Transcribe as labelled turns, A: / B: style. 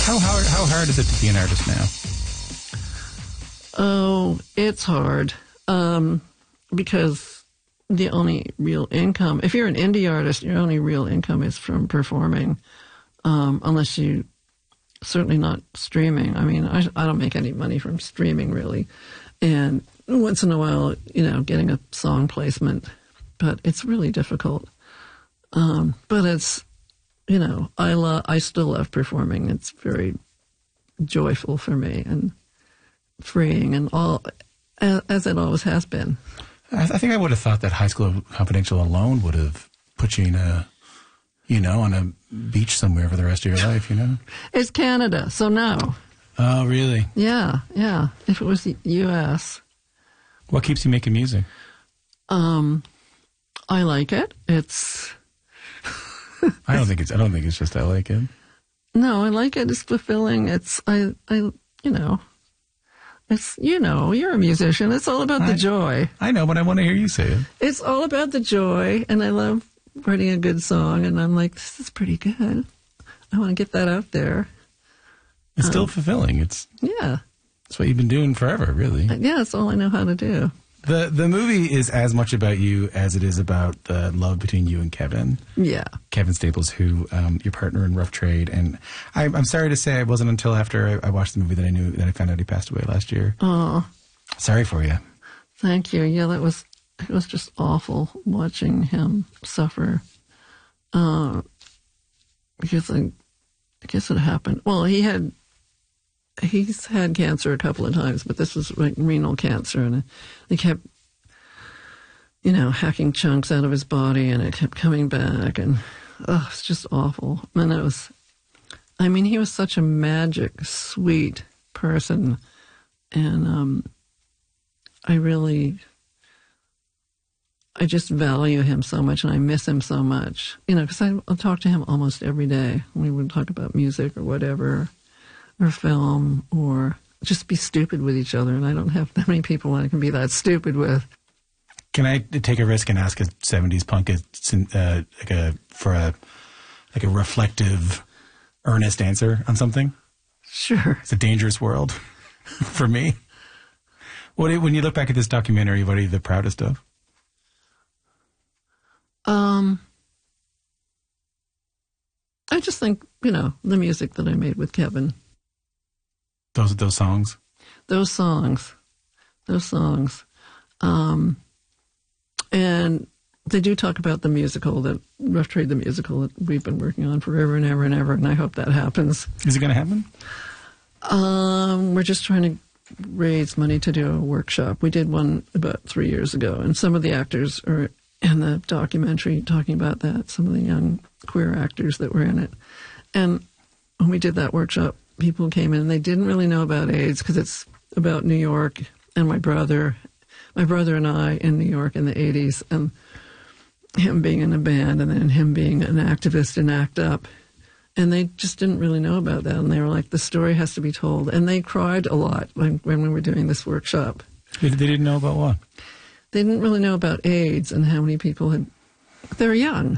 A: How hard is it to be an artist now?
B: Oh, it's hard. Because the only real income, if you're an indie artist, your only real income is from performing, unless you, certainly not streaming. I mean, I don't make any money from streaming, really. And once in a while, getting a song placement. But it's really difficult. But it's, I still love performing. It's very joyful for me and freeing and all, as it always has been.
A: I think I would have thought that High School Confidential alone would have put you in on a beach somewhere for the rest of your life,
B: It's Canada, so no.
A: Oh, really?
B: Yeah. If it was the U.S.
A: What keeps you making music?
B: I like it. It's...
A: I don't think it's just I like it.
B: No, I like it. It's fulfilling. It's, it's, you're a musician. It's all about the joy.
A: I know, but I want to hear you say it.
B: It's all about the joy, and I love writing a good song, and I'm like, this is pretty good. I want to get that out there.
A: It's still fulfilling. It's what you've been doing forever, really.
B: Yeah, it's all I know how to do.
A: The movie is as much about you as it is about the love between you and Kevin.
B: Yeah.
A: Kevin Staples, who your partner in Rough Trade. And I'm sorry to say it wasn't until after I watched the movie that I found out he passed away last year.
B: Oh.
A: Sorry for you.
B: Thank you. Yeah, it was just awful watching him suffer. Because I guess it happened. Well, he's had cancer a couple of times, but this was like renal cancer, and they kept, hacking chunks out of his body, and it kept coming back, and it's just awful. And he was such a magic, sweet person, and I just value him so much, and I miss him so much, because I'll talk to him almost every day. We would talk about music or whatever, or film, or just be stupid with each other. And I don't have that many people I can be that stupid with.
A: Can I take a risk and ask a 70s punk for a reflective, earnest answer on something?
B: Sure.
A: It's a dangerous world for me. When you look back at this documentary, what are you the proudest of?
B: I just think, the music that I made with Kevin.
A: Those songs?
B: Those songs. And they do talk about the musical, that Rough Trade, the musical that we've been working on forever and ever and ever, and I hope that happens.
A: Is it going to happen?
B: We're just trying to raise money to do a workshop. We did one about 3 years ago, and some of the actors are in the documentary talking about that, some of the young queer actors that were in it. And when we did that workshop, people came in and they didn't really know about AIDS because it's about New York and my brother and I in New York in the 80s, and him being in a band, and then him being an activist in ACT UP. And they just didn't really know about that. And they were like, the story has to be told. And they cried a lot when we were doing this workshop.
A: They didn't know about what?
B: They didn't really know about AIDS and how many people they're young.